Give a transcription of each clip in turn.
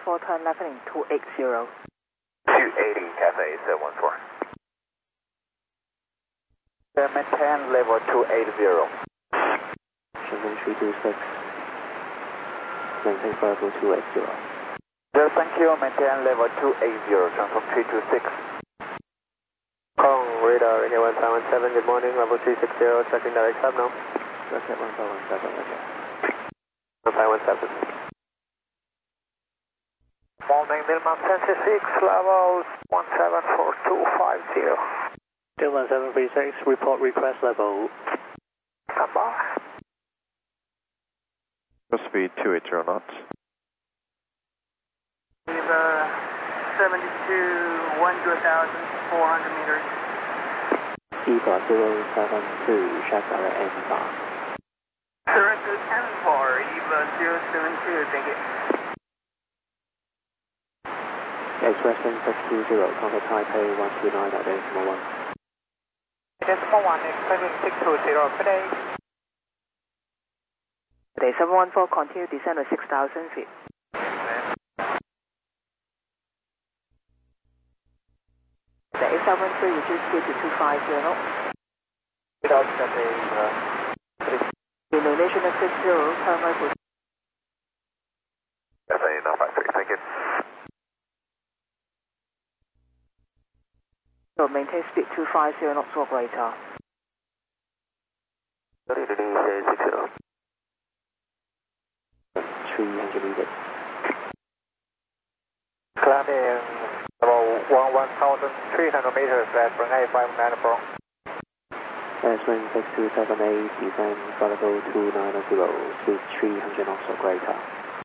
714, turn left heading 280. 280, Cathay 714. Maintain level 280. Shenzhen 326. Maintain level 280. Yes, thank you. Maintain level 280, transform 326. Kong, radar, AK 1517, good morning, level 360, checking direct sub now. Okay, 1517, okay. 1517. Morning, Dilman 76, level 174250. Dilman 736, report request level. Come by. Speed 280 knots. We've 72, 1,400 meters. EVA 072, check direct N bar. Director 10 for EVA 072, thank you. Express 620, contact Taipei 129.8.1. Decimal 1, expecting 620, good day. Cathay 714, continue descend at 6,000 feet. Cathay 873, reduce speed to 250 knots. Without Cathay, Indonesia next 60, turn right for Cathay 953, thank you. so maintain speed 250 knots or greater. 360. 300 meters. Climbing about 1,300 meters at runway 594. Swing 6278, descend level 290, speed 300 knots or greater.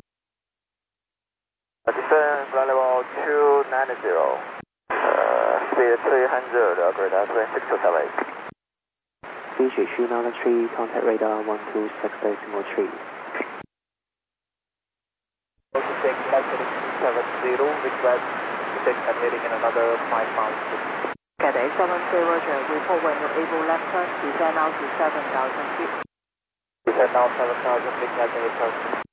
Descend level 290. Speed 300, greater, swing 6278. Fiji 393, contact radar 126.3. Also take left heading 270, request to take left heading in another 5 miles. Cathay 73, Roger, report when you're able left turn, descend now to 7,000 feet. Descend now 7,000 feet, Cathay 8,000.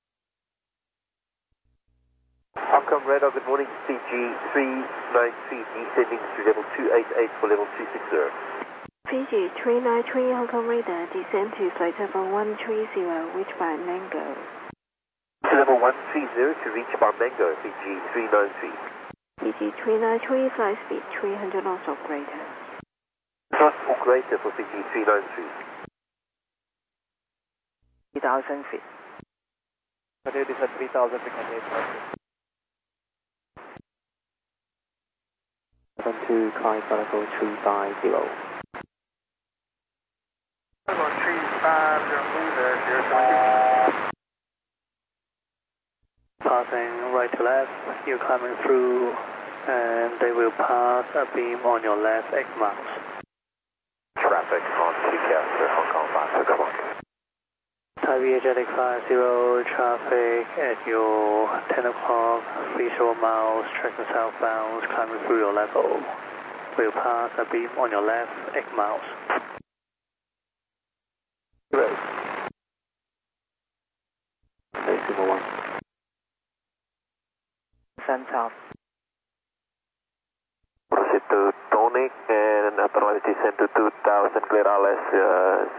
Hong Kong radar, good morning, CG 393, descending to level 288 for level 260. Fiji 393 Hong Kong radar, descend to flight level 130, reach by Mango. To level 130 to reach Barmango, Fiji 393. Fiji 393, flight speed 300 knots or greater. Thrust or greater for Fiji 393. 3,000 feet. Continue descend 3,000 feet, Cathay 8,000. 72, climb level 350. Level 350, leader 072. Passing right to left, you're climbing through, and they will pass a beam on your left 8 miles. Traffic on TCAS, Hong Kong 5, come on. Taipei Asiatic 50, traffic at your 10 o'clock, 30 miles, tracking southbound, climbing through your level. Will pass a beam on your left 8 miles. Right. Decimal 1. Descend south. Proceed to Tonic and authorize descend to 2,000, clear RLS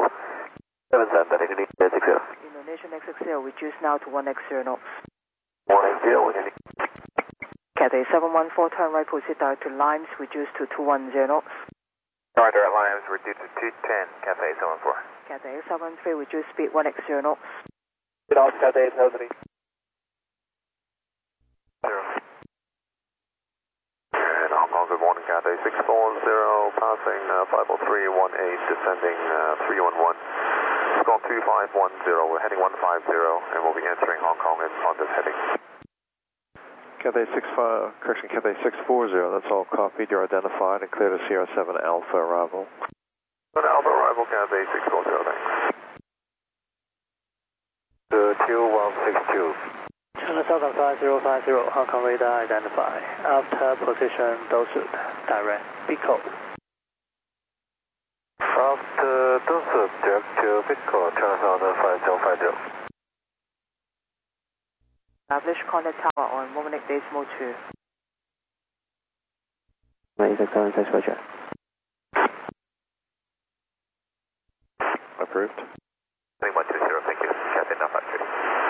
077, 60. Indonesia next 60, reduce now to 1x0 knots. 180, Cathay 714, turn right, proceed direct to Limes, reduce to 210 knots. Right, direct lines reduced to 210, Cathay 74. Cathay 873, reduce speed 1x0 knots. Get out, Cathay 803. And Hong Kong, good morning, Cathay 640, passing 50318, descending 311. Score 2510, we're heading 150, and we'll be entering Hong Kong on this heading. Cathay 65, correction, Cathay 640, that's all copied, you're identified and clear to Sierra 7 Alpha arrival. Alpha arrival, Cathay 640, thanks. 2162. China Southern 5050, Hong Kong radar identify. After position, Dosud, direct, Pico. After Dosud, direct to Pico, China Southern 5050. Establish contact tower on 118.2. 8676, Roger. Approved. 3120, thank you. Cathay 953.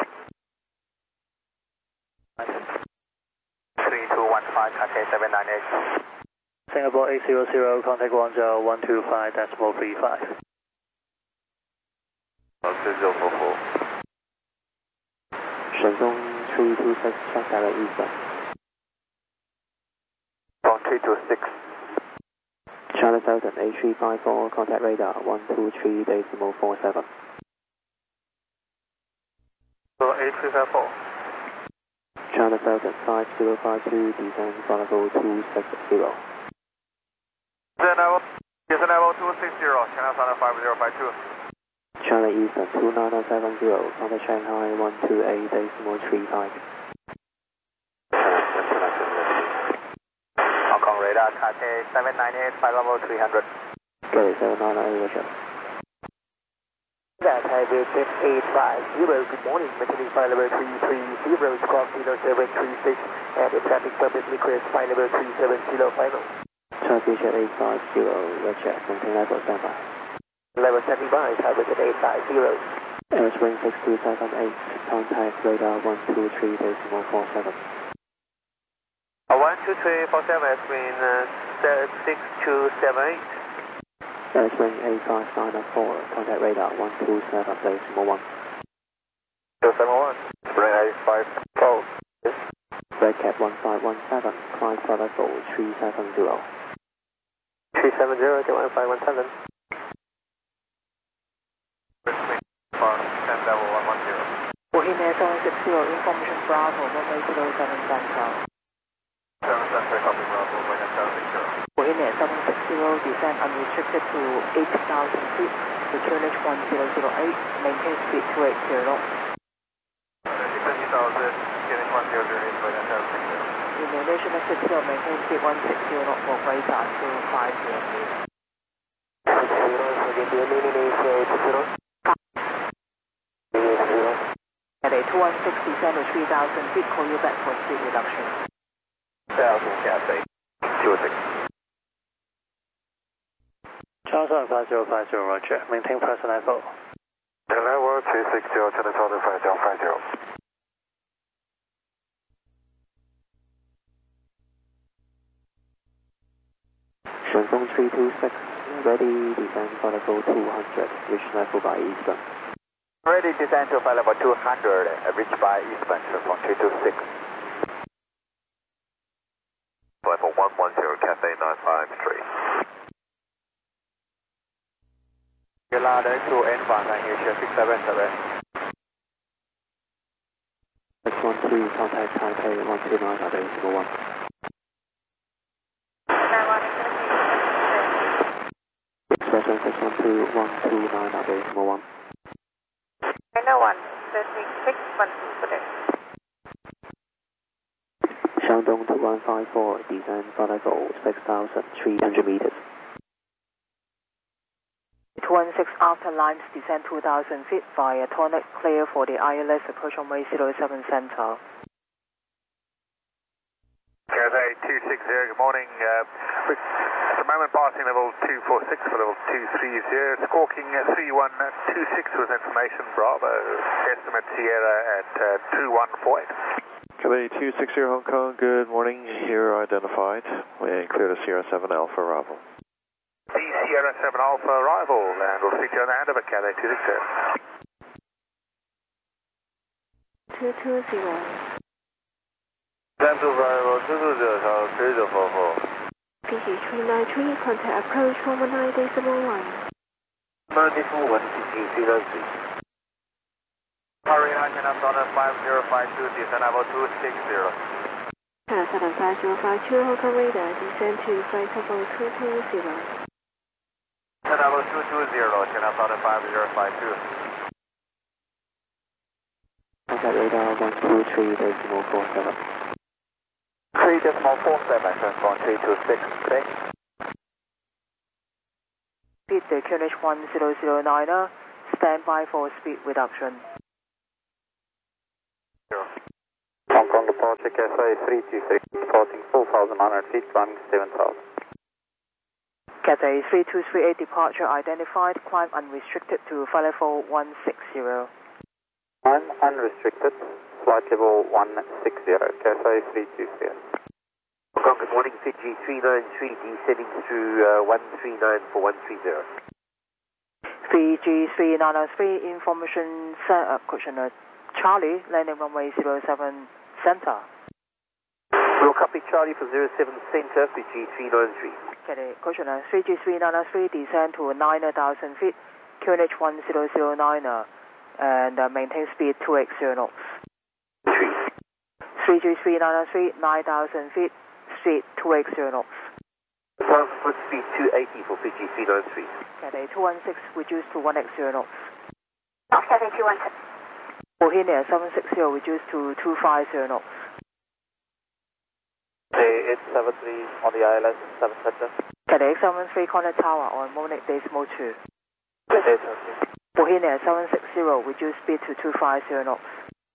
3215, Cathay 798. Singapore 800, contact 10125.35. 3044. 沈东326, check direct eastbound. From 326. China Southern 8354, contact radar 123.47. So 8354. China Southern 5052, descend Bravo 260. Descend level 260, China Southern 5052. China Eastern 29070, contact Shanghai 128.35. Hong Kong radar, Cathay 798, flight level 300. Gary 798, Roger. Thai Vision 850, good morning, maintaining flight level 330, squawk 0736, and traffic permit request flight level 370 final. China Vision 850, Roger, maintain level standby. Level standing by, Thai Vision 850. Airspring 6278, contact radar 123.47. 12347 has been 6278. Airspring 85904, contact radar 127.1. 271. Spring 854. Red Cap 1517, climb flight level 370. 370 to 1517. Descend level 110. Bohemia 760, information Bravo 180.7 Central. 7 Central, copy Bravo, Bohemia 760. Bohemia 760, descend unrestricted to 80,000 feet, to QNH 1008, maintain speed 280 knots. 20,000, QNH 1008, Bohemia 760. Illumination exit 0, maintain speed 160 knots for greater until 5 p.m. At a 216, descend to 3,000 feet, call you back for speed reduction. 1000, Cathay 206. China Southern 5050, Roger, maintain present level. Level 360, China Southern 5050. Shandong 326, ready, descend for level 200, reach level by Eastern. Ready descend to flight level 200, reach by eastbound from 326. Level 110, Cathay 953. Ladder to N1, Asia 677. 612, contact Taipei 129.81. Expression 612, 129.81. China 1, setting 612 today. Shandong to 154, descend for level 6,300 meters. 216 after lines, descend 2,000 feet via Tonic, clear for the ILS approach on way 07 Central. Cathay 260, good morning. At the moment passing level 246 for level 230, squawking 3126 with information Bravo, estimate Sierra at 2148. Cathay 260 Hong Kong, good morning. Here identified. And clear to Sierra 7 Alpha Bravo. The Sierra 7 Alpha arrival, and we'll speak to you on the hand of it, Cathay 260. 220. Time to arrival 220, Tower 3044. PC 393, contact approach 119.1. 94, 160, Hurry, China Southern 5052, descend level 260. China Southern 5052, Hong Kong radar, descend to flight level 220. Descend level 220, China Southern 5052. Contact radar 123.47. 3.47, transpond 326, okay? Speed the QNH 1009er, stand by for speed reduction. Kong departure, Cathay 323, departing 4,900 feet, climbing 7,000. Cathay 3238 departure identified, climb unrestricted to flight level 160. Climb unrestricted, flight level 160, Cathay 323. Hong Kong, good morning, Fiji 393, descending through 139 for 130. Fiji 393, information questioner Charlie, landing runway 07 center. We'll copy Charlie for 07 center, Fiji 393. Okay, questioner Fiji 393, descend to 9,000 feet, QNH 1009, and maintain speed 280 knots. 3G 393, 9,000 feet, speed 280 knots. Transfer speed 280 for Fiji 393. Cathay 216, reduced to 180 knots. Cathay 216. Bohemia 760, reduced to 250 knots. Hey, 873 on the ILS 7 center. Cathay 73, contact tower on Monic Decimal 2. Cathay Bohemia 760, reduced speed to 250 knots.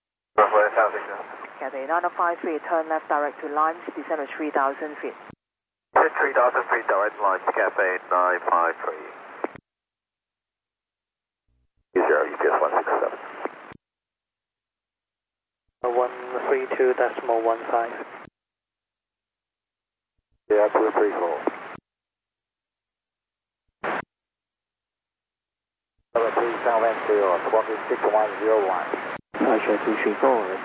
Cathay 953, turn left direct to Limes, descend to 3,000 feet. 3,000 feet direct lines, Cathay 953. 0, UPS 167. 132.15. Yeah, clear free flow. 3770, 26101. Roger, 234.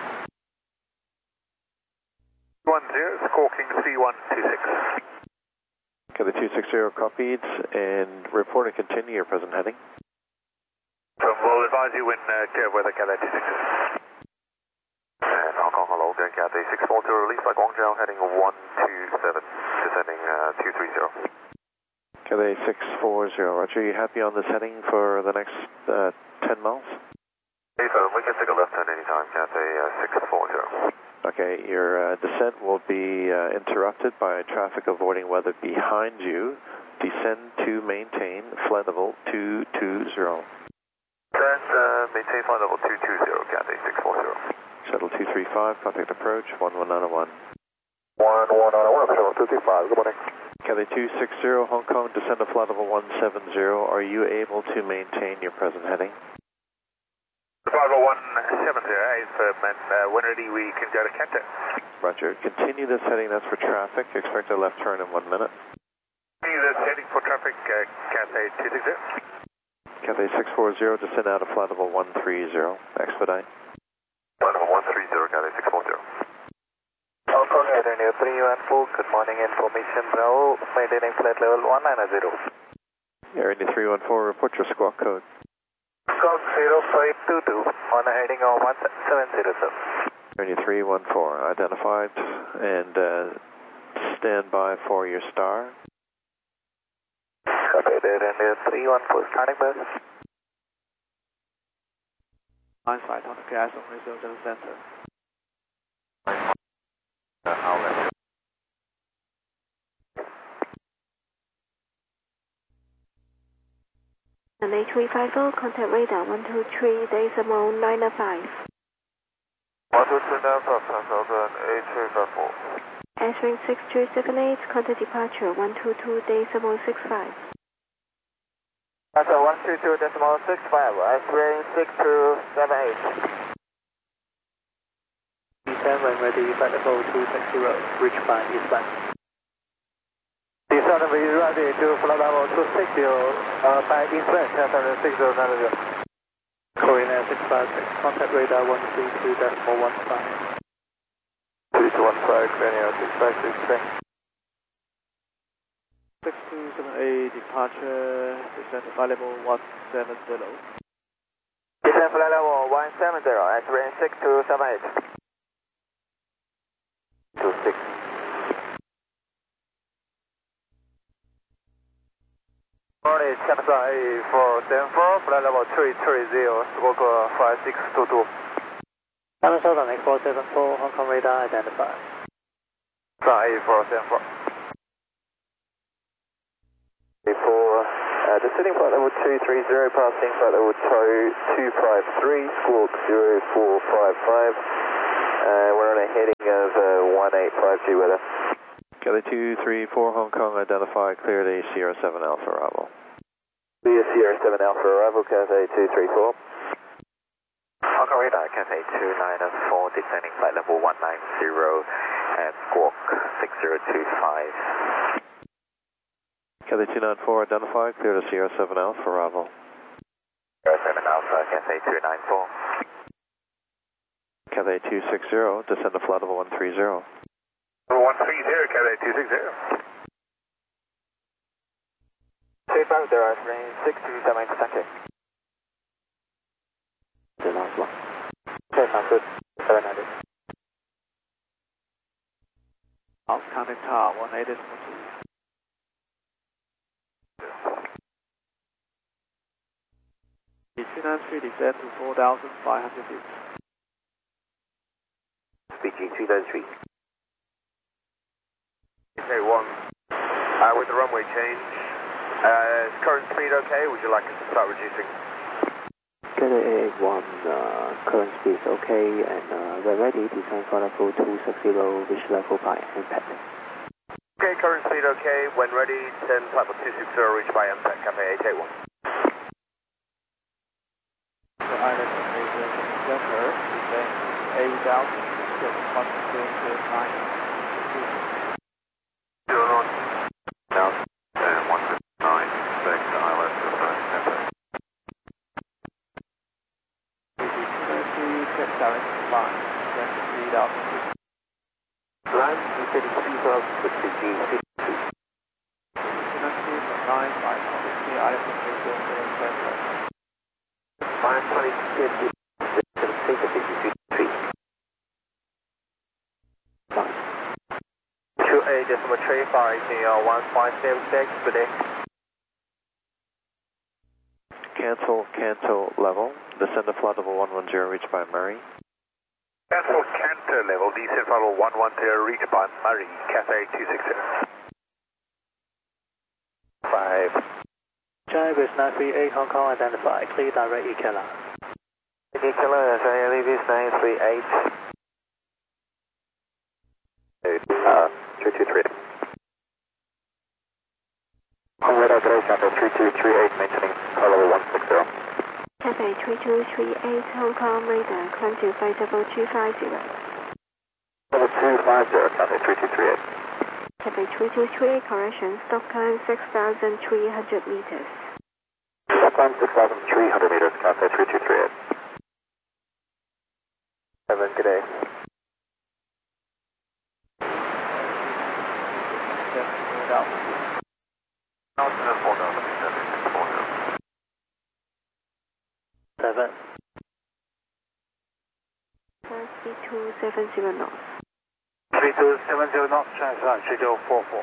10, Squawking C126. Okay, the 260 copied, and report and continue your present heading. We'll advise you when clear weather, Cathay 260. And Hong Kong, hello, again, Cathay 640, release by Guangzhou, heading 127, descending 230. Cathay 640, Roger, you happy on this heading for the next 10 miles? Hey, phone, we can take a left turn anytime, Cathay 640. Okay, your descent will be interrupted by traffic avoiding weather behind you. Descend to maintain flight level 220. Descend, maintain flight level 220, Cathay 640. Shuttle 235, contact approach 11901. 1101, Shuttle 235, good morning. Cathay 260, Hong Kong, descend to flight level 170. Are you able to maintain your present heading? Bravo 170, and when ready we can go to Cathay. Roger, continue this heading, that's for traffic. Expect a left turn in 1 minute. Continue this heading for traffic, Cathay 260. Cathay 640, descend out of flight level 130, expedite. Flight level 130, Cathay 640. Hong Kong Avenue 314, good morning, information Bravo, maintaining flight level 190. Air India 314, report your squawk code. Squawk 0522, on a heading of 170, sir. Air India 314, identified, and stand by for your star. Copy, Air India 314, starting bus. Line side on the gas on reserve center. Outlet. And A350, contact radar 123.905. 123.905, S-Ring 6278, contact departure 122.65. That's a 122.65, S-Ring 6278. Descend when ready, flight level 260, reach by eastbound. Descend when ready to flight level 260, by eastbound, Cathay 6090. Korean 656, contact radar 132.15. 3215, Korean 656, 6278, departure, descend to flight level 170. Descend flight level 170, S-Ring 6278. 26. Morning, Kansai 474, flight level 330, squawk 5622. Amazon on X474, Hong Kong radar identified. Kansai 474. Descending flight level 230, passing flight level 253, squawk 0455. We're on a heading of 1850 weather. Cathay 234 Hong Kong, identify, cleared a Sierra 7 Alpha arrival. Sierra 7 Alpha arrival, Cathay 234. Hong Kong radar, Cathay 294, descending flight level 190 at squawk 6025. Cathay 294, identify, cleared a Sierra 7 Alpha arrival. Sierra 7 Alpha, Cathay 294. Cathay 260, descend to flight level 130. 130, Cathay 260. 25, there are range 627, contact. The last one. Okay, sounds good. 700. House contact tower 180.2. 293 descend to 4,500 feet. BG 293. Okay, 1. With the runway change, is current speed okay? Would you like us to start reducing? Cathay 1, current speed is okay, and we're ready to descend for level 260, which level by impact. Okay, current speed okay. When ready, descend level 260, reach by impact, Cathay 881. The island of Asia center descend 8,000, 109. 0 knots. Now, 159, expect the island of Cathay. Check direction line, descend to 3,000 feet. Line 330, 3,000 feet, BG 293 from 9 by the island of Asia center. 520, 50, 53. 28.35, 1576, good day. Cancel level, descend to flight level 110, reached by Murray. Cancel canter level, descend flight level 110, reach by Murray, Cathay 260. 5. China 938 Hong Kong identified, clear direct EKLA. Nicola, Alivis 938. 323. Conrad Cathay 3238, maintaining level 160. Cathay 3238 Hong Kong radar, climb to flight level 250. Level 250, Cathay 3238. Cathay 223, correction, stop climb 6,300 meters. Stop climb 6,300 meters, Cathay 3238. 7, good day. 7. Speed 270 knots. 3270 knots, transfer 3044.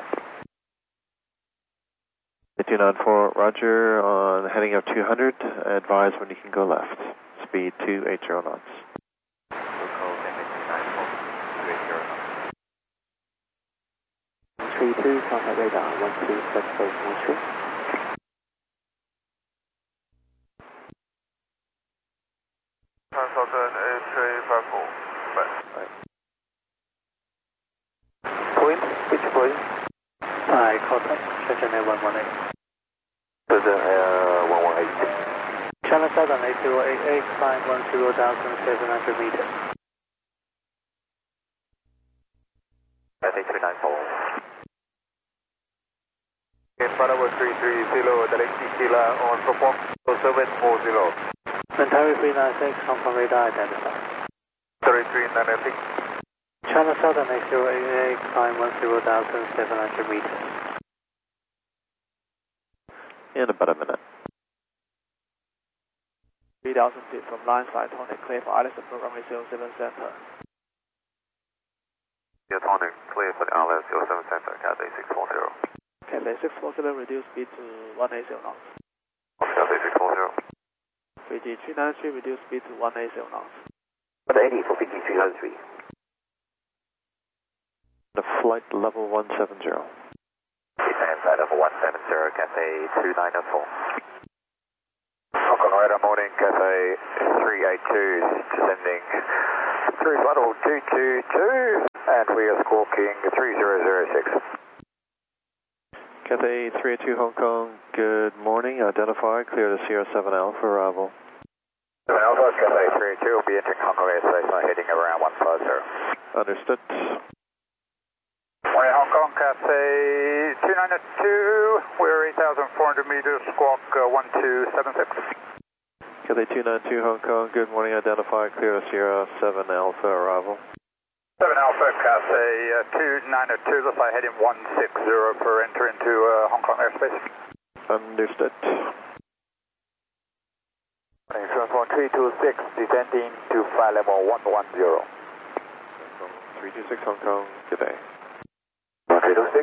294, roger, on heading of 200, advise when you can go left. Speed 280 knots. 32, contact radar 12, Point, which point? Hi, contact, China 118. 118. China Southern 8088, climb 10,700 meters. Cathay 294. Flight level 330, direct Kila on support 0740. Mentari 396, Hong Kong radar identified. 3396. China Southern 8088, climb 10,700 meters. In about a minute. 3,000 feet from line side, Tonic, clear for ILS program 07 center. Yeah, Tonic, clear for the ILS 07 center, Cathay 640. Cathay 640, reduce speed to 180 knots. Cathay 640. BG 393, reduce speed to 180 knots. 180 for BG 393. The flight level 170. Descend flight level 170, Cathay 2904. Hong Kong radar morning, Cathay 382, descending 3 flight level 222, and we are squawking 3006. Cathay 382 Hong Kong, good morning. Identify, clear to Sierra 7 Alpha, arrival. 7 Alpha, Cathay 382 will be entering Hong Kong airspace on heading around 150. Understood. Morning Hong Kong, Cathay 292, we're 8,400 meters, squawk 1276. Cathay 292 Hong Kong, good morning. Identify, clear to Sierra 7 Alpha, arrival. 7 Alpha, Cathay 292, looks like heading 160 for enter into Hong Kong airspace. Understood. 326, descending to flight level 110. 326 Hong Kong, good day. 326.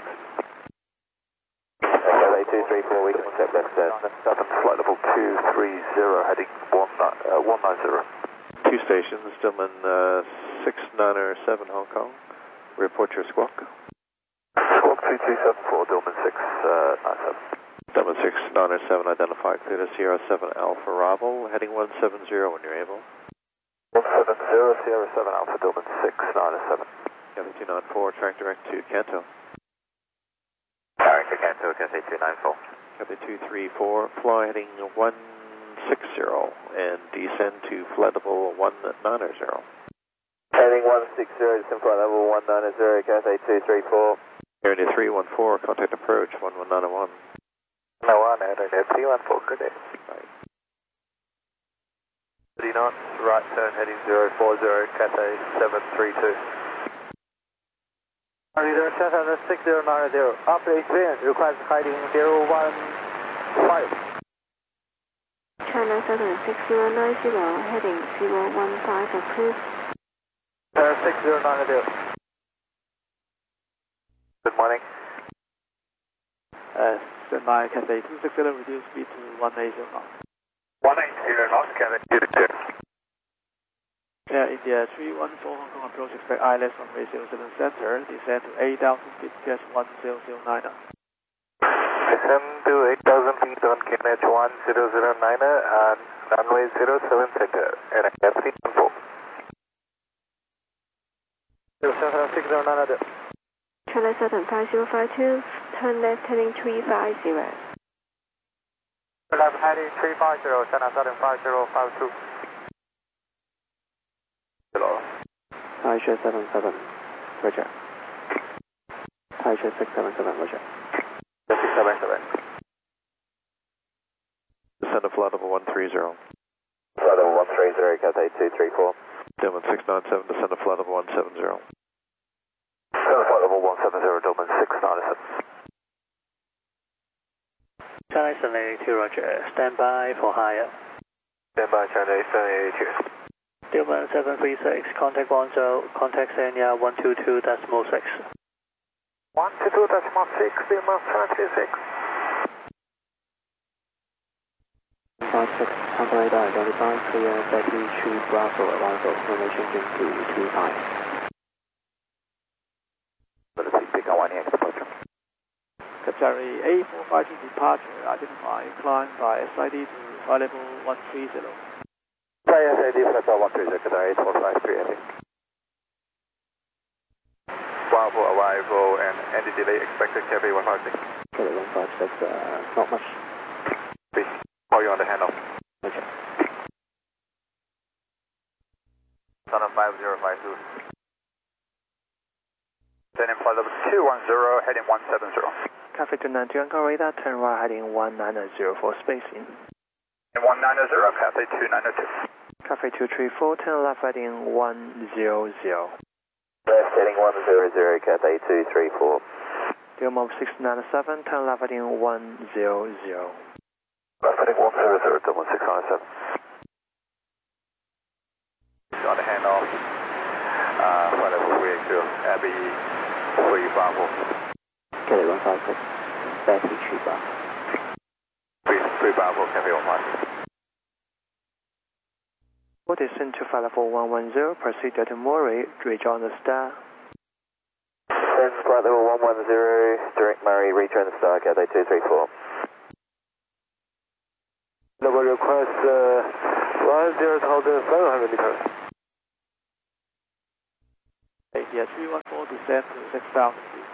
Cathay 234, we can set left 7, flight level 230, heading 190. Two stations, Dillman 6907 Hong Kong. Report your squawk. Squawk 2274, Dillman 697. Dillman 6907, identified, clear to Sierra 7 Alpha, arrival. Heading 170 when you're able. 170, Sierra 7 Alpha, Dillman 697. Cathay 294, track direct to Canto. Carrying to Canto, Cathay 294. Cathay 234, fly heading 160 and descend to flight level 190. Heading 160, descend flight level 190, Cathay 234. Air India 314, contact approach 11901. No one, Air India 314, good day. Right. 30 knots, right turn heading 040, Cathay 732. Leader 6090, operate wind, request heading 015. China 76090, heading 015, approved. 6090. Good morning. Stand by, Cathay 260, reduce speed to 180 knots. 180 knots, Cathay 262. Air India 314 Hong Kong approach, expect ILS from runway 07 center, descend to 8,000 feet, catch 1009. Descend to 8,000 feet on KNH 1009 and runway 07 center, and Air 314. 07090. China 75052, turn left heading 350. Left heading 350, China 75052. Hello. Taisha 77, roger. Taisha 677, roger. 677. Descend to flight level 130. Flight level 130, Cathay 234. Dillman 697, descend to flight level 170. Flight level 170, Dillman 697. China 782, roger. Stand by for higher. Stand by, China 782. Dillman 736, contact Guangzhou, contact Sanya 122.6. 122.6, Dillman 736. 56, Hong radar identified, clear 33 Bravo arrival, runway changing to 25. Pick on 1 departure. Qatari A452 departure, identified, climb by SID to flight level 130. SID flight level 130, Qatari 8453, ending. Bravo arrival and any delay expected, Cathay 156. Cathay 156, not much. Please, call you on the handoff. Okay. Son of 5052. Descending flight level 210, heading 170. Cathay 292, Hong Kong radar, turn right heading 190 for spacing. 190, Cathay 292. Cathay 234, turn left heading 100. Left heading 100, Cathay 234. Dillman 697, turn left heading 100. Left heading 100, Dillman 697. On the handoff, flight level 382, Abbey 3 Bravo. Cathay 156, battery 3 Bravo. 3 Bravo, Cathay 156. Descend to flight level 110, proceed to Murray, rejoin the star. Descend flight level 110, direct Murray, rejoin the star, Cathay 234. Level request 10,700 meters. Yeah, 314 descend to 6,000 feet.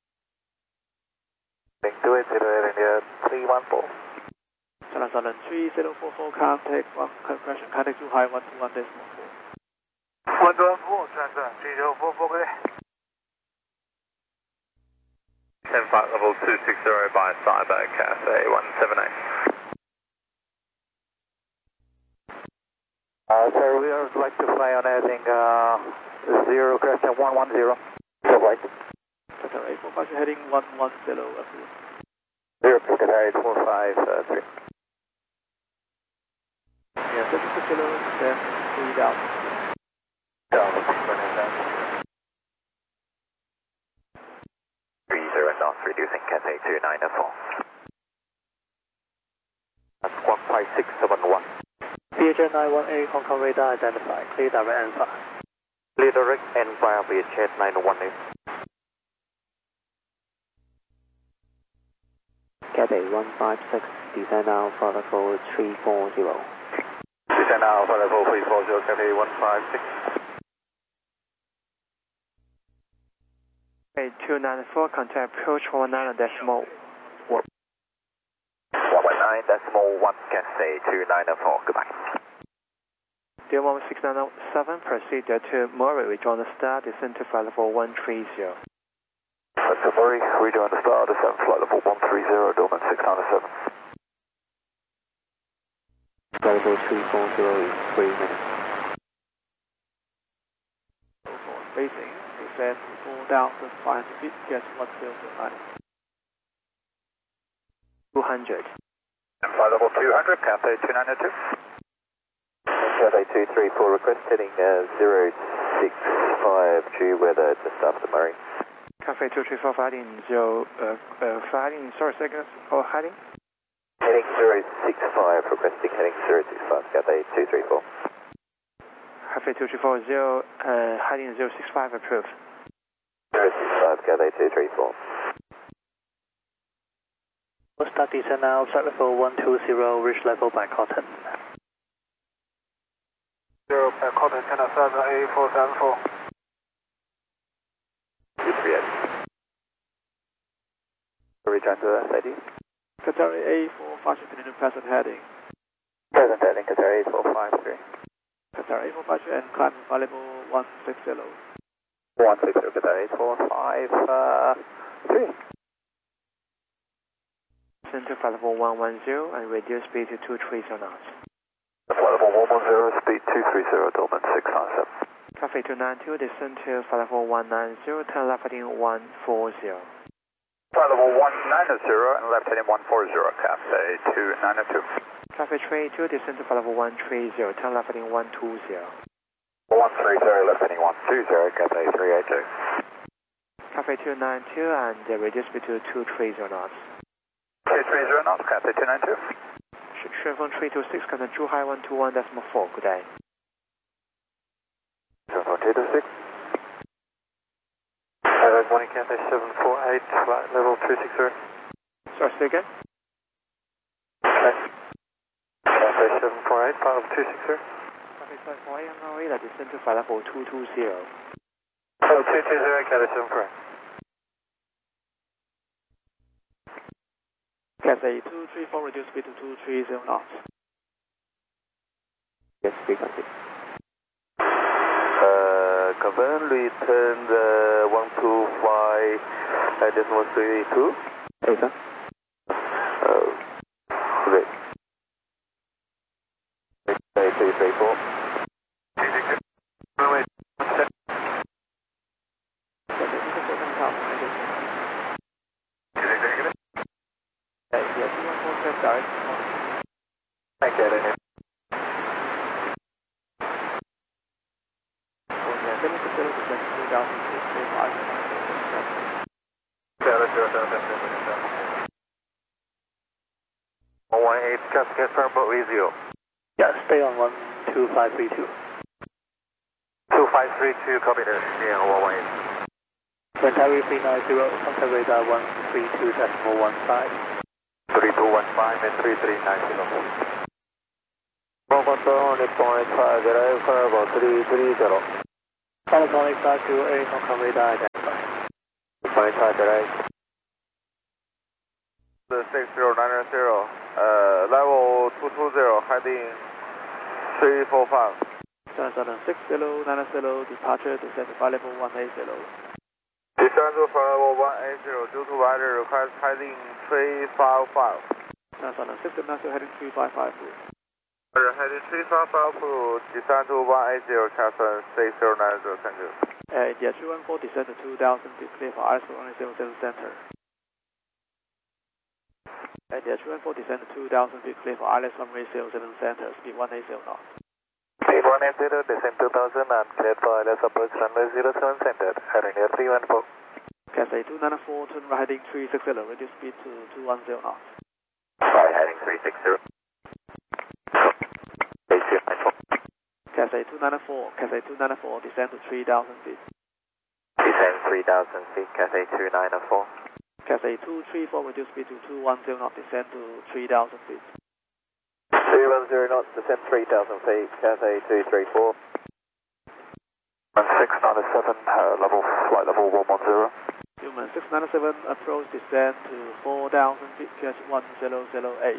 Link 280 India 314. Southern 3044, contact 1 compression, contact 2 high 121.4. 114, transfer 3044, good day. 10 flight level 260 by Cyber Cathay 178. Sir, we would like to fly on anything 0 crescent 110. So flight. Qatar 845 heading 110 approved. 0 Qatar 845 3. Yeah, 760 descend 3,000. Down, 30 knots, reducing Cathay 294. That's 15671. VHF 918, Hong Kong radar identified. Clear direct and fire. Clear direct and fire VHF 918. Cathay 156, descend now for level 340. Descend now for level 340, Cathay 156. Okay, 294, contact approach 19.1. 119.1, Cathay 294, goodbye. Dear 16907, proceed to Murray, rejoin the star, descend to flight level 130. That's Murray, rejoin the star, descend flight level 130, Dolman 697. Flight level 340 in 3 minutes. Facing, descend 4,500 feet, get 1009. 200. Flight level 200, Cathay 292. Cathay 234, request heading 065G, weather just after Murray. Cathay 234, heading? Heading 065, requesting heading 065, Cathay 234. Cathay 234, heading 065, approved. 065, Cathay 234. We'll start descent now, flight level 120, reach level by Cotton. 0 by Cotton, China 7A474. UPS. Return to SID. Qatar A4, continue present heading. Present heading, Qatar 8453. Qatar A4, and climb flight level 160. 160, Qatar 8453. Descend to flight level 110 and reduce speed to 230 knots. Flight level 110, speed 230, Dolman 697. Cathay 292, descend to flight level 190, turn left heading 140. Flight level 190 and left heading 140, Cathay 292. Cathay 382, descend to flight level 130, turn left heading 120. 130, left heading 120, Cathay 382. Cathay 292 and reduce speed to 230 knots. 230 knots, Cathay 292. Shenzhen 326, contact Zhuhai 121.4, good day. 226. Good morning, Cathay 748, flight level 360. Sorry, say again? Cathay 748, flight level 260. Cathay 748, radar, descend to flight level 220. Oh, 220, Cathay 748. Cathay 234, reduce speed to 230 knots. Yes, speed continue. Confirm, return 125.32. Hey, sir. Great. 334. Thank you, Daniel. Just confirm what we zero. Yeah, stay on 12532. 2532, copy that. Yeah, 118. Ventari 390, contact radar 132.15. 3215 and 3390. 110, point 5, arrive for about 330. Panasonic 528, Hong Kong radar identified. Fine, Target 6090, level 220, heading 345. Southern 6090, departure descent to flight level 180. Descend to flight level 180, due to weather request heading 355. Southern 6090, heading 355. Heading 355, descend to 180, Captain 6090, thank you. India 314, descend to 2000 feet, clear for ILS 107 center. India 314, descend to 2000 feet, clear for ILS 107 center, speed 180 knots. Speed 180, descend 2000 and cleared for ILS approach runway 07 center, heading near 314. Cathay 294, turn right heading 360, reduce speed to 210 knots. Right heading 360. Cathay 294, descend to 3000 feet. Descend 3000 feet, Cathay 294. Cathay 234, reduce speed to 210 knots, descend to 3000 feet. 310 knots, descend 3000 feet, Cathay 234. 697, flight level 110. Human 697, approach descend to 4000 feet, catch 1008.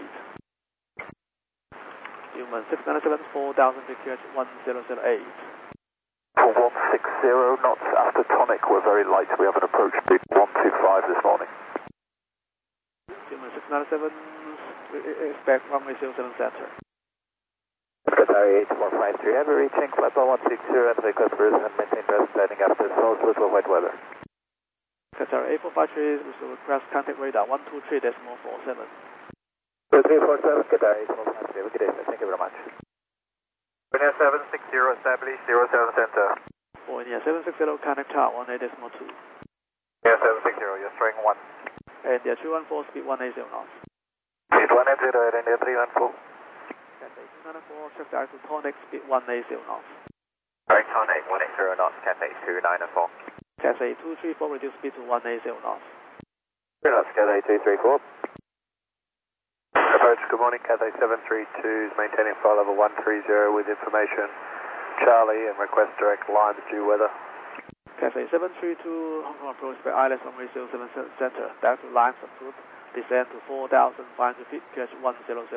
Human 697, 4000 feet, catch 1008. For 160 knots after tonic, we're very light. We have an approach speed 125 this morning. Human 697, expect runway 07 center. Qatar 8153, heavy reaching, flight level 160 and request for and maintain best landing after south with wet weather. Qatar 8453, we will request contact radar 123.47. 2347, Qatar 8153, have a good day, sir. Thank you very much. India 760, establish 07 center. For India 760, contact tower 18.2. India 760, you're string 1. India 314, speed 180 knots. Speed 180 at India 314. Cathay 294, check direct to tonic, speed 180 knots. Direct tonic, 180 knots, Cathay 294. Cathay 234, reduce speed to 180 knots. Cathay 234. Approach, good morning, Cathay 732 is maintaining flight level 130 with information Charlie and request direct line to due weather. Cathay 732, Hong Kong approach by ILS 107 center, direct to lines approved, descend to 4,500 feet, catch 1008.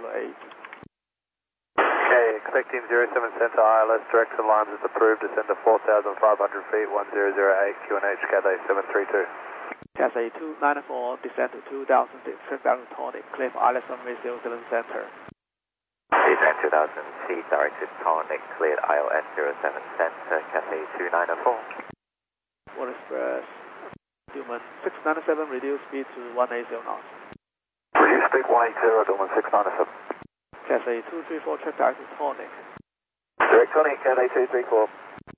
Okay, expecting 07 center ILS direct to lines is approved, descend to 4,500 feet, 1008, QNH Cathay 732. Cathay 294, descend to 2,000 feet, track down to tonic, clear for ILS 107 center. Descend 2,000 feet, directed tonic, cleared ILS 07 center, Cathay 294. Water Express, Human 697, reduce speed to 180 knots. Reduce speed 180, Human 697. Cathay 234, track direct to tonic. Direct tonic, Cathay 234.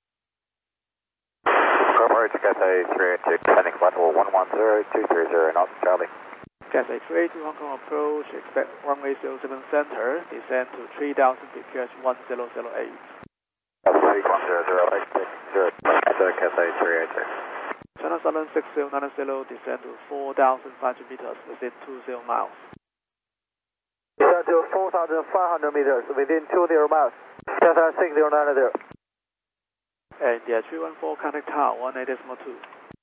Approach Cathay 382, descending flight level 110, 230 knots, Charlie. Cathay 382, Hong Kong approach, expect runway 07 center, descend to 3,000 feet, catch 1008. Cathay 1008, Cathay 382. China Southern 6090, descend to 4,500 meters within 20 miles. Descend to 4,500 meters within 20 miles. China 6090. India 314, contact tower 18.2. 118.2,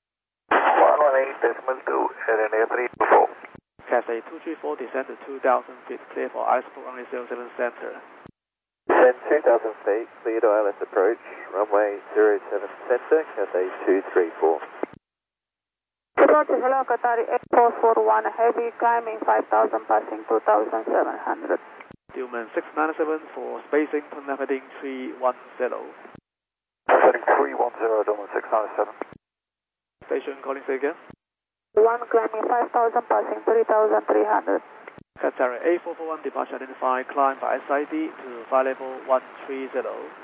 heading near 324. Cathay 234, descend to 2,000 feet, clear for ILS runway 07 center. Descend 2,000 feet, clear to ILS approach, runway 07 center, Cathay 234. Approach, hello, Qatar 8441, heavy climbing 5,000, passing 2,700. Human 697 for spacing, turn left heading 310. Heading 310, Doman 697. Station calling, say again. 1 climbing 5,000, passing 3,300. Qatar 8441, departure identified, climb by SID to flight level 130.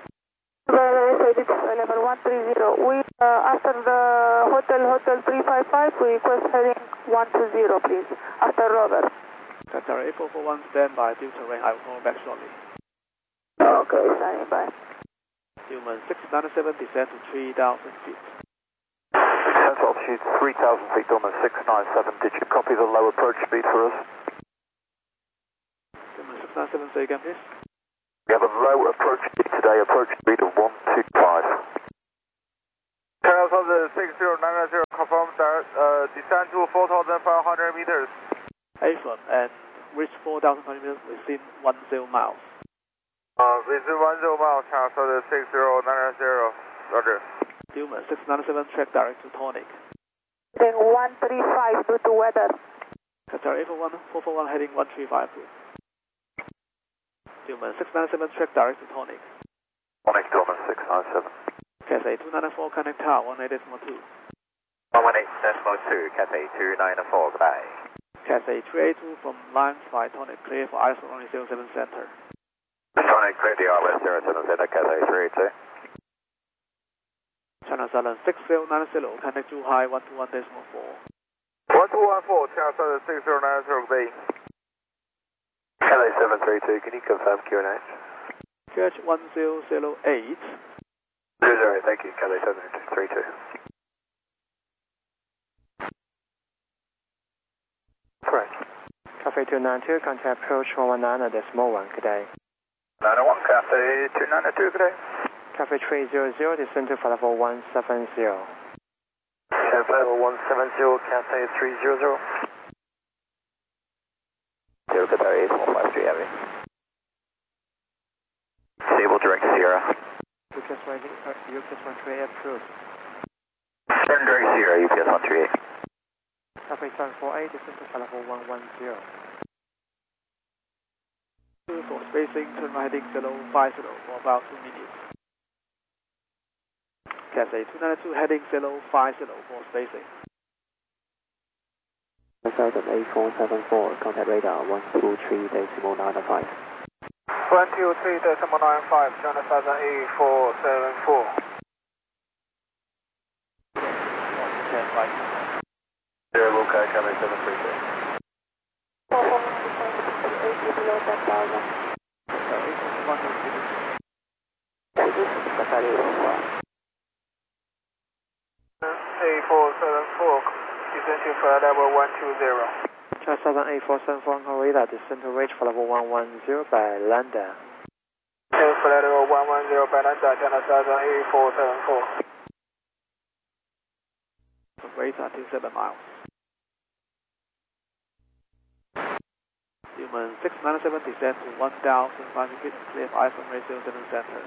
Level 130. We, after the hotel 355, we request heading 120, please, after Robert. Qatar 8441, stand by, due to rain, I will call back shortly. Okay, standing by. Human 697, descend to 3,000 feet. Descent altitude 3,000 feet, Doman 697. Did you copy the low approach speed for us? Human 697, say again, please. We have a low approach speed today, approach speed of 125. Southern 6090, confirm descent to 4,500 meters. Affirm, and reach 4,500 meters within 10 miles. Within 10 miles, China Southern 6090, roger. Newman 697, track direct to Tonic. Heading 135 due to weather. Qatar A41, 441 heading 1352. Newman 697, track direct to Tonic. Tonic, Newman 697. Cathay 294, connect tower 18.2. 118.2, Cathay 294, goodbye. Cathay 382 from line flight Tonic, clear for ISO only 07 center. Tonic, clear the RLS 07 center, Cathay 382. China Southern 6090, connect to high 121.4. 1214, China Southern 6090, bay. Cathay 732, can you confirm QNH? QH 1008. 20, thank you, Cathay 732. Correct. Cafe 292, contact approach 119.1, good day. 901, Cathay 292, good day. Cafe 300, descend to flight level 170. Flight level 170, Cathay 300. Zero, Qatar 8453, heavy. Stable direct Sierra. UPS 138 approved. Turn direct Sierra, UPS 138. Cafe 748, descend to flight level 110. For spacing, turn right heading 050 for about 2 minutes. Cathay 292 heading 050 for spacing. Southern A474, contact radar 123.95. 123.95, China Southern A474. Zero, Luca, Cathay 732. 80 below 10,000. A474, descend to flight level 120. China Southern A474 on radar, descend to reach flight level 110 by Lambda. Flight level 110 by Lambda, China Southern A474. Rate until 7 miles. Newman 697, descend to 1,500 feet, clear for ISO ratio 07 center.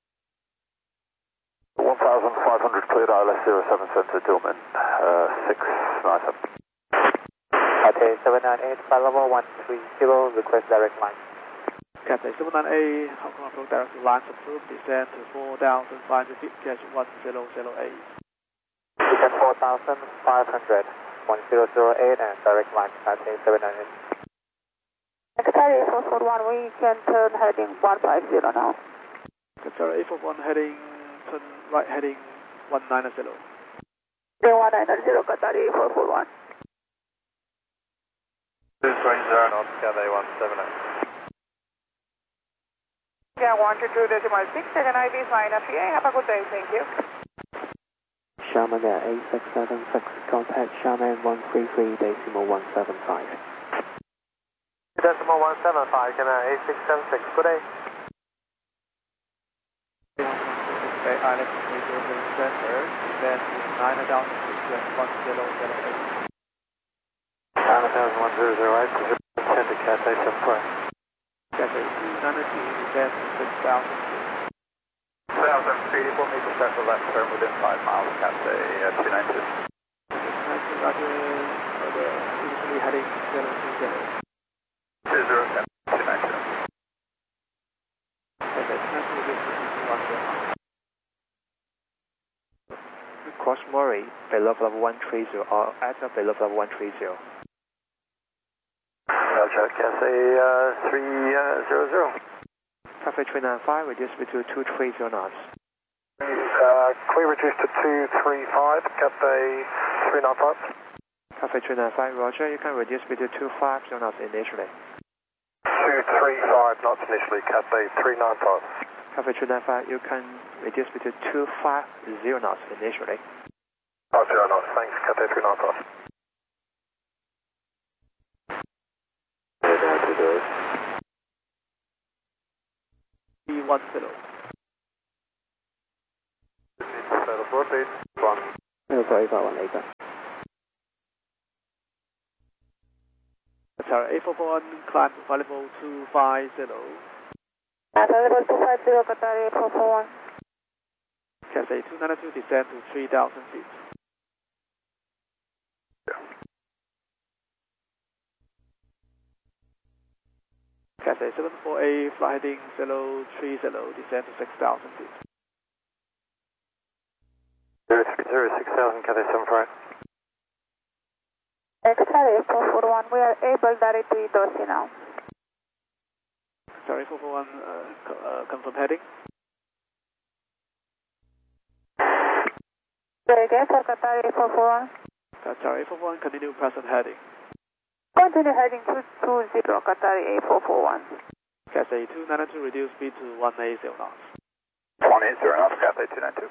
1,500 cleared, ILS 07 center, Dillman 697. Cathay 798, flight level 130, request direct line. Cathay 798, Hong Kong approach direct to lines approved, descend to 4,500 feet, catch 1008. Descend 4,500, 1008 and direct line, Cathay 798. Qatar 441, we can turn heading 150 now. Qatar A41 heading, turn right heading 190. Then 190, Qatar 441. This range 0 knots, Cathay 178. Yeah, 122.6, second IV flying FEA. Have a good day, thank you. Sharman at A676, contact Sharman 133.175. Decimal 175, can A676, good day. ILS 307 center, descend to 9,000 feet, catch 1008. 9,108, descend to Cathay 74. Cathay 292, descend to 6,000 feet. 1,000 feet, we'll make a special left turn within 5 miles, Cathay 292. 292, roger, initially heading 020. 20, 292. Cathay 292, descend Cross Murray, below level 130, or at or below level 130. Roger, Cathay 300. Cafe 395, reduce speed to 230 knots. Can we reduce to 235, Cathay 395? Cafe 395, roger, you can reduce speed to 250 knots initially. 235 knots initially, Cathay 395. Cafe 395, you can reduce speed to 250 knots initially. 50 knots, thanks, Cathay 395. B10. Settle 4 8, 1. A441 Lagos. Tower A441, climb to flight level 250. Flight level 250, Qatar A441. Cathay 292, descend to 3,000 feet. Cathay 74A, flight heading 030, descend to 6,000 feet. 030, 6,000, Cathay 75. Qatar A441, we are able direct to Dorsey now. Sorry, 441, confirm heading. Say again for Qatar A441. Qatar A441, continue present heading. Continue heading 220, Qatar A441. Cathay 292, reduce speed to 180 knots. 180 knots, Cathay 292.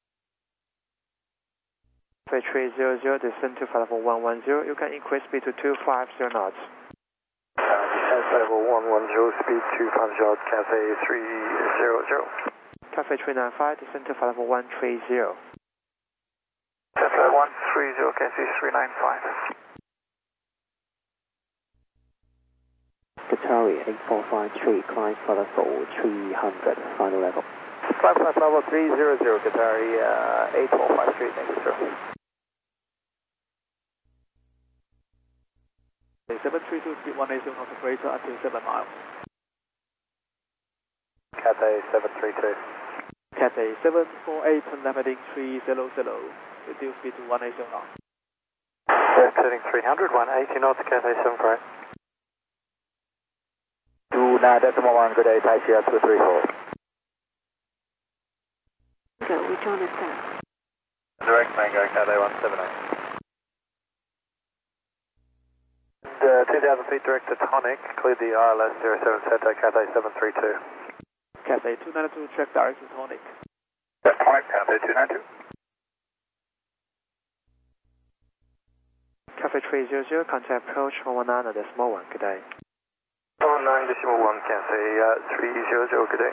Cathay 300, descend to flight level 110. You can increase speed to 250 knots. Descend flight level 110, speed 250, Cathay 300. Cathay 395, descend to flight level 130. Cathay 130, Cathay 395. Qatari 8453, climb flight level 300, final level. Climb flight level 300, Qatari 8453, thank you, sir. 732, speed 180 knots operator until 7 miles. Cathay 732. Cathay 748, turn left heading 300, reduce speed to 180 knots. Left heading 300, 180 knots, Cathay 75. 29.1, good day, Taxi 234. Go, we join the staff. Direct Mango, Cathay 178. 2,000 feet direct to Tonic, cleared the ILS 07 Center, Cathay 732. Cathay 292, check direct to Tonic. Tonic, Cathay 292. Cathay 300, contact approach 119.1, good day. 119.1, Cathay 300, good day.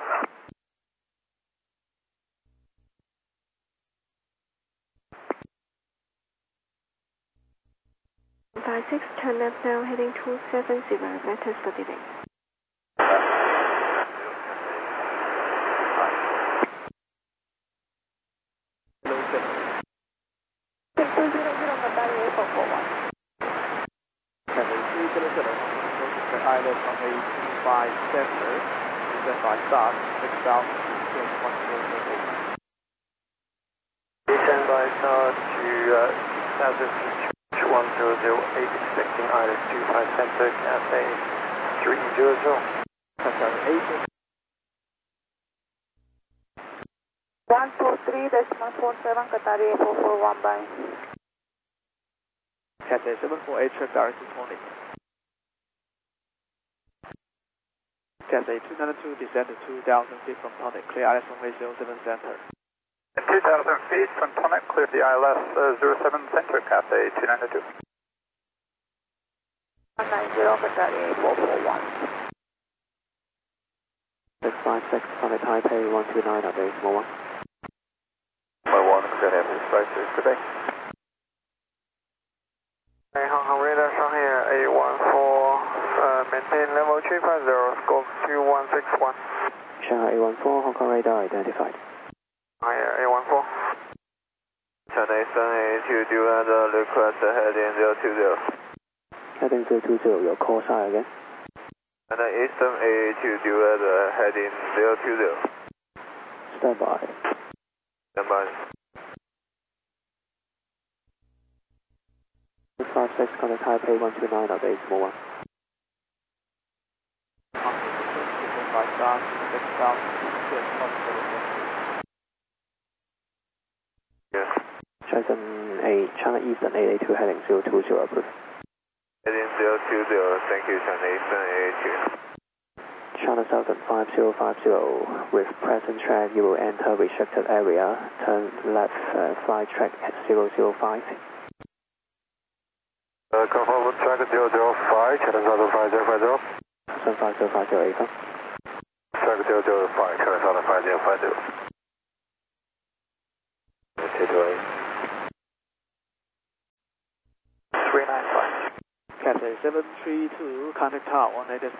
56, turn left now, heading 270, vector for delay. Island on a 25 center, descend by start, 6,000 feet, 108. Descend by start to 6,000 feet, 1008, expecting ILS 25 Center, Cathay 300. Qatar 8. 123.47, Qatar A441 by. Cathay 748, check direct to Tonic. Cathay 292, descend to 2,000 feet from Tonic, clear ILS runway 07 Center. 2,000 feet from Tonic, cleared the ILS 07 Center, Cathay 292. 190, Qatar A441. 656, Tonic Taipei 129 on base, more 1. My 1, good day, 656, good day. Hey, Hong Kong radar from here, A14, maintain level 350, scope 2161. Shanghai A14, Hong Kong radar identified. Here, A14. Chennai Sun A2, request heading 020. Heading 020, your call sign again. Chennai Eastern A2, heading 020. Stand by. Stand by. 656, contact Taipei 129 on base, more 1. Descend by start, 6,000 feet, 108. Yes. China Eastern 882 heading 020, approved. Heading 020, thank you, China Eastern A2. China Southern 5050, with present track you will enter restricted area, turn left, flight track at 005. Confirm with track 005, China Southern 5050. Sun 5050 AFM. Track 005, China Southern 5050. 395. Cathay 732, contact tower 18.2.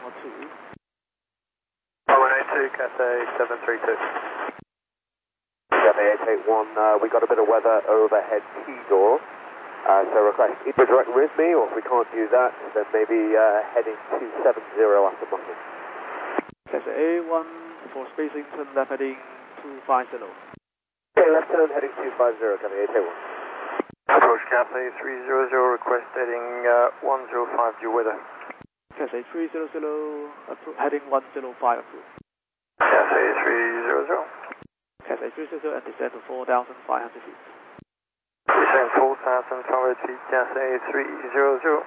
182, Cathay 732. Cathay 881, we got a bit of weather overhead T-door. So request either direct with me, or if we can't do that, then maybe heading 270 after muffling. Cathay A1 for Spacington, left heading 250. Okay, left turn heading 250, Cathay 881. Approach Cathay 300, request heading 105 due weather. Cathay 300, heading 105 approved. Cathay 300. Cathay 300 and descend to 4,500 feet. Descend 4,500 feet, Cathay 300.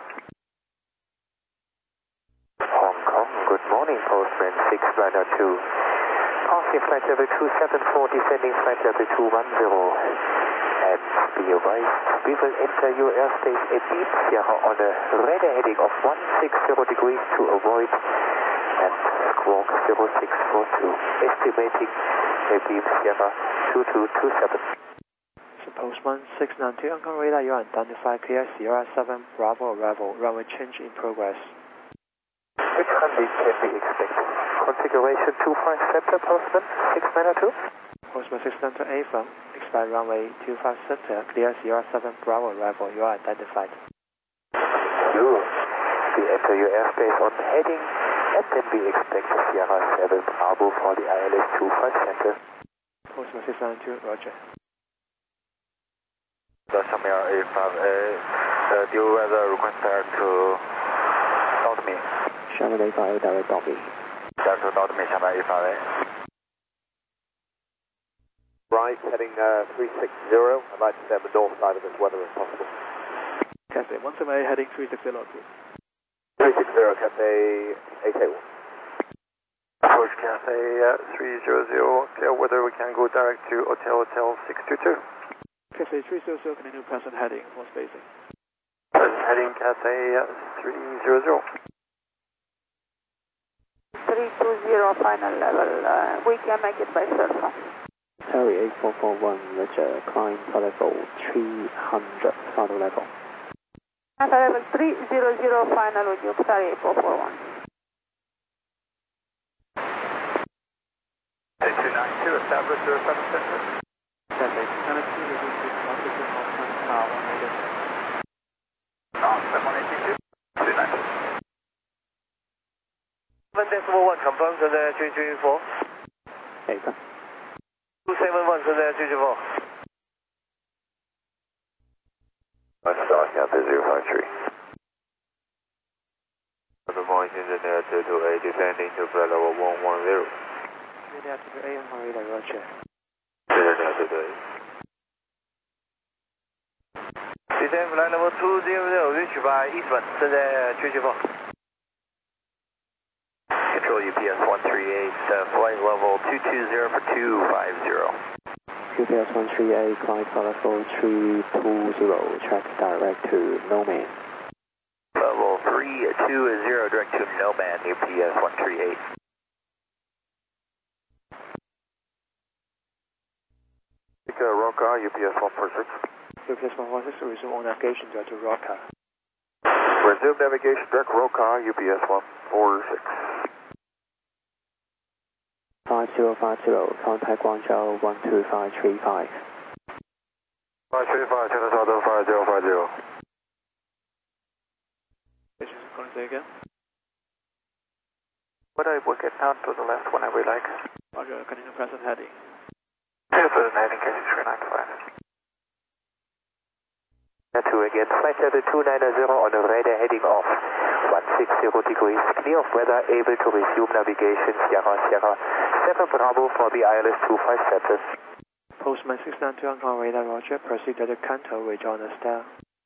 Hong Kong, good morning, Postman 692. Passing flight level 274, descending flight level 210. And be advised, we will enter your airspace at Deep Sierra on a radar heading of 160 degrees to avoid and squawk 0642. Estimating a Deep Sierra 2227. Postman 692, on radar, you identify clear Sierra 7 Bravo arrival, runway change in progress. Which runway can we expect? Configuration 25 center, Postman 692? Postman 692A from, expect runway 25 center, clear Sierra 7 Bravo arrival, you are identified. You. We enter your airspace on heading, and then we expect Sierra 7 Bravo for the ILS 25 center. Postman 692, roger. Shamir A5A, due weather request direct to Dotme. Shamir A5A, direct Dotme. Direct to Dotme, Shamir A5A. Right, heading 360. I'd like to stay on the north side of this weather if possible. Cathay 178, heading 360 approved. 360, Cathay 881. Approach Cathay 300, clear weather, we can go direct to Hotel 622. Cathay 300, continue present heading for spacing. Present heading, Cathay 300. 320 final level, we can make it by cell phone. Terry 8441, Roger, climb for level 300, final level. Final level 300, final with you, Terry 8441. 292, establish 07 center. Cathay 292, reduce position of contact tower 18. North 182, 292. 1.1, confirm, Cathay 334. Hey, sir. 271, Cathay 334. Start Cathay 053. Good morning, engineer 228, descending to flight level 110. Engineer 228, on radar, roger. Engineer 228. Descend flight level 200, reach by Eastman, 正在334. Control UPS 138, flight level 220 for 250. UPS 138, climb for level 320, track direct to No Man. Level 320, direct to No Man, UPS 138. Roca, UPS 146. UPS 146, resume on navigation direct to Roca. Resume navigation direct Roca, UPS 146. 5050, contact Guangzhou 12535. 535, China Southern 5050. Can you say again? Whether we get down to the left whenever we like. Roger, continue present heading. Present heading, KC395. To again, flight level 290 on a radar heading off 160 degrees, clear of weather, able to resume navigation, Sierra 7 Bravo for the ILS 257. Postman 692, on radar, roger, proceed to the Kanto, rejoin the star.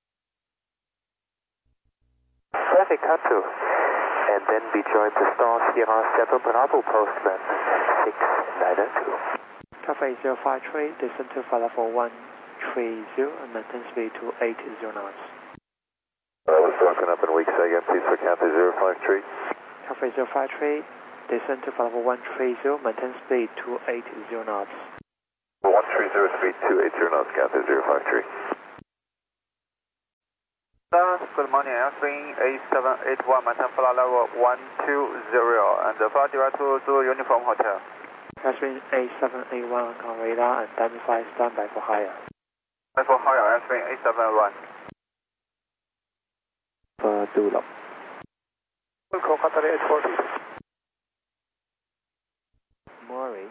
Traffic Kanto, and then we join the star Sierra 7 Bravo, Postman 692. Cathay 053, descend to flight level 130 and maintain speed to 80 knots. That was broken up in weak again, please, for Cathay 053. Cathay 053, descend to flight level 130, maintain speed to 80 knots. 130, speed 280 knots, Cathay 053. good morning. Airplane A781, maintain flight level 120, and flight direct to Zulu Uniform Hotel. Airplane A781 on radar and identify standby for higher. For higher, airplane A781. Zulu. Qatar 840. Murray.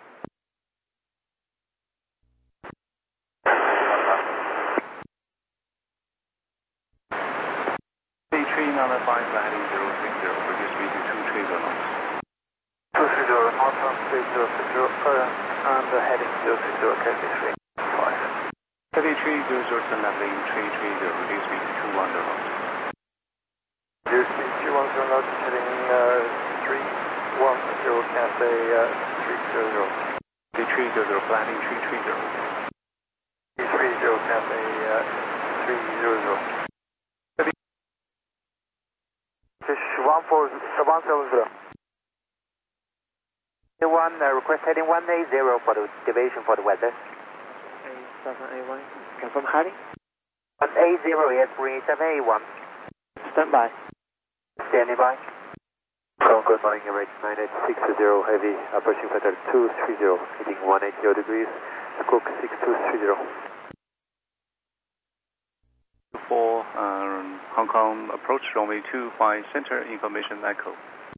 C3905 heading 060, reduce speed to 230 knots. 230 knots on speed 060, and heading 060, Cathay 35. Cathay 300 turn left lane 330, reduce speed to 210 knots. Reduce speed 210 knots, heading 310, Cathay 300. Cathay 300, landing 330. 330, Cathay 300. Fish 170. Request heading 180 for the deviation for the weather. A781, confirm heading. 180, yes, 3781. Stand by. Standing by. Good morning, Emirates 9860, heavy, approaching Hotel 230, heading 180 degrees, squawk 6230. For Hong Kong approach runway 25 center information echo.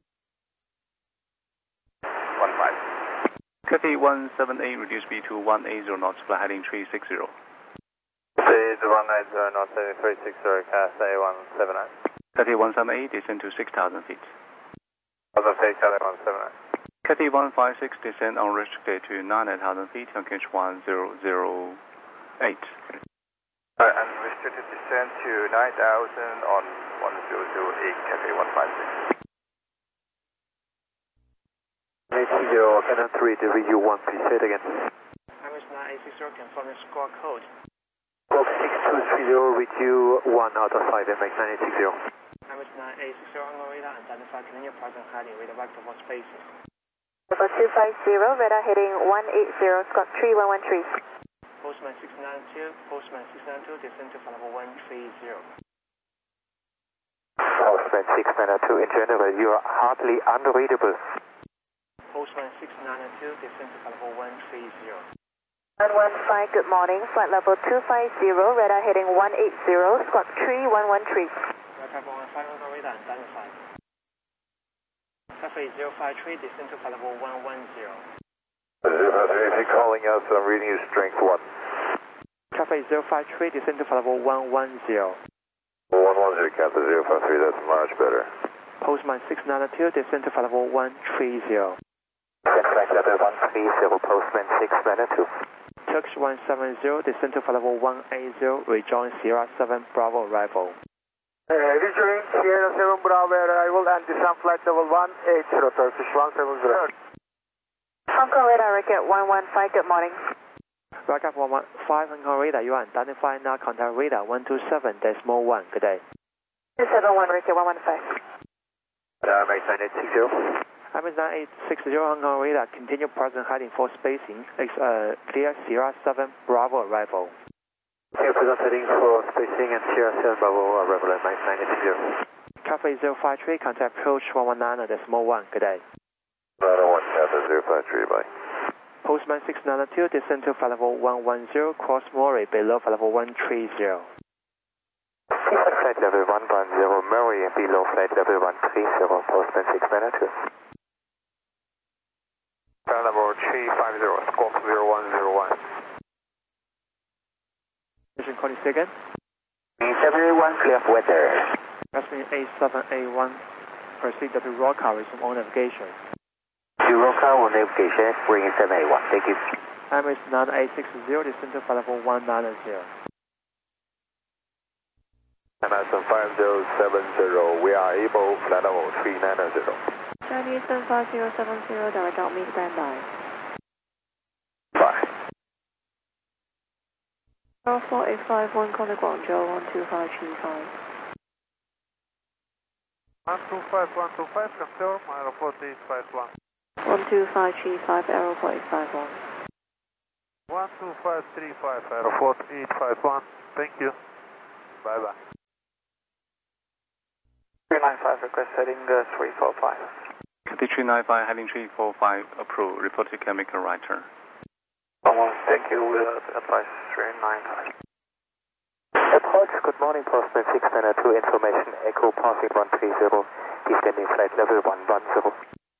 15. Cathay 178 reduce speed to 180 knots, flight heading 360. Speed 180 knots, 360, Cathay 179. Cathay 178 descend to 6,000 feet. Cathay 179. Cathay 156 descend unrestricted to 9,000 feet on Catch 1008. And restricted descent to 9,000 on 1008, Cathay 156. 80, Canon 3, WU1, please say it again. MS 980, confirm your squawk code. Squawk 6230, with you 1 out of 5, MX 9860. MS 980 on radar and identify continue present heading with the vector for spacing. Level 250, radar heading 180, squawk 3113. Postman 692, Postman 692, descend to flight level 130. Postman 692, in general, you are hardly unreadable. Postman 692, descend to flight level 130. 115, good morning, flight level 250, radar heading 180, squawk 3113. Aircraft 115 on radar and identify. Cathay 053, descend to flight level 110. 053, if you're calling us, I'm reading you strength 1. Cathay 053, descend to flight level 110. 110, Cathay 053, that's much better. Postman 692, descend to flight level 130. Flight level 130, Postman 692. Turkish 170, descend to flight level 180, rejoin Sierra 7 Bravo arrival. Rejoin Sierra 7 Bravo arrival and descend flight level 180, Turkish 170. Hong Kong radar, Rocket 115, good morning. Rocket 115, Hong Kong radar, you are identified now, contact radar 127.1, good day. 271, Rocket 115. MX 9860. MS 9860, Hong Kong radar, continue present heading for spacing, clear Sierra 7 Bravo arrival. Clear present heading for spacing and Sierra 7 Bravo arrival at MX 9860. Cathay 053, contact approach 119.1, good day. 901, Cathay 053, bye. Postman 692, descend to flight level 110, cross Murray, below flight level 130. Flight level 110, Murray, below flight level 130, Postman 692. Flight level 350, squawk 0101. Mission calling second. 781, clear for weather. Resting A781, proceed to Roca, resume on navigation. Roca on navigation, bring 781, thank you. MS 9860, descend to flight level 190. MS 5070, we are able, flight level 390. Chinese 5070, direct out me standby. Bye. 4851, contact Guangzhou 12535. 125, confirm, aeroport 851. 12535, aeroport 851. 12535, aeroport 851. Thank you. Bye bye. 395, request heading 345. Cathay 395, heading 345, approved. Report to chemical right turn. Thank you, advice 395. Approach, good morning, Postman 692, information, Echo passing 130, descending flight level 110.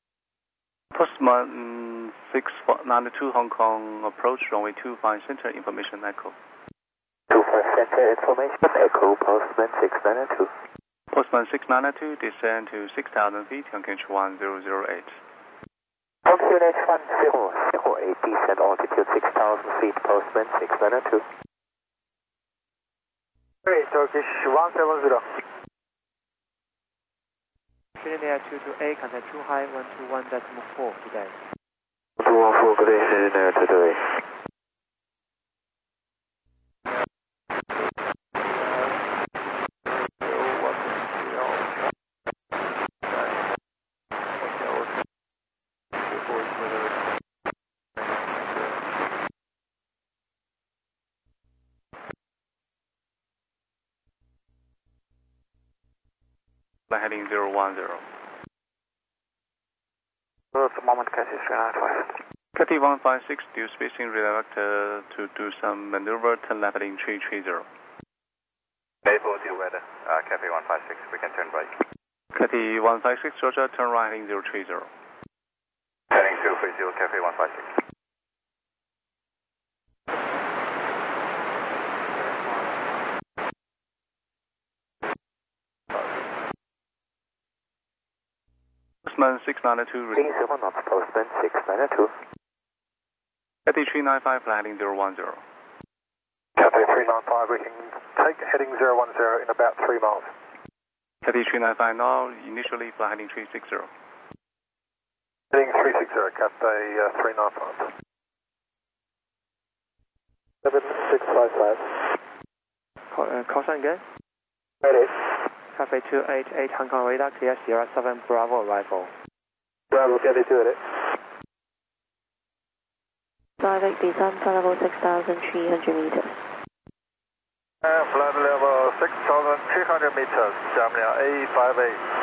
Postman 692, Hong Kong, approach runway 25 center, information Echo. 25 center, information, Echo, Postman 692. Postman 692, descend to 6,000 feet, QNH 1008. QNH 1008, descent altitude 6,000 feet, Postman 692. Turkish 170. Shooting Air 228, contact 2 high 121.4 today. 214, good day, Shooting Air 228. Heading 010. At the moment, Cathay 395. Cathay 156, due spacing reluctant to do some maneuver, turn left heading 330. Able to weather, Cathay 156, we can turn right. Cathay 156, Georgia, turn right heading 030. Heading 230, Cathay 156. Postman 692, 30 knots, Postman 692. Cathay 395, heading 010. Cathay 395, we can take heading 010 in about 3 miles. Cathay 395 now, initially fly heading 360. Heading 360, Cathay 395. 7655. Call sign again. Ready. Cathay 288, Hong Kong radar, clear Sierra 7 Bravo arrival. Bravo, Cathay 288. Direct descent, flight level 6,300 meters. Flight level 6,300 meters, Germany A58.